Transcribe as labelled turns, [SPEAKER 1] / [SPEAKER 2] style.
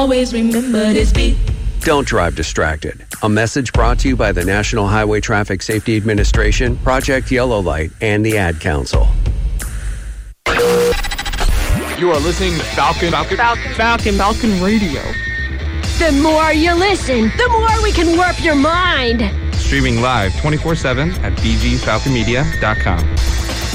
[SPEAKER 1] Always remember this beat.
[SPEAKER 2] Don't drive distracted. A message brought to you by the National Highway Traffic Safety Administration, Project Yellow Light, and the Ad Council.
[SPEAKER 3] You are listening to Falcon Radio.
[SPEAKER 4] The more you listen, the more we can warp your mind.
[SPEAKER 3] Streaming live 24/7 at bgsfalconmedia.com.